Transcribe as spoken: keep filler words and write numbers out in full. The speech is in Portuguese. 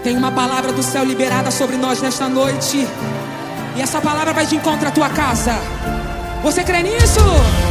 Tem uma palavra do céu liberada sobre nós nesta noite. E essa palavra vai de encontro à tua casa. Você crê nisso?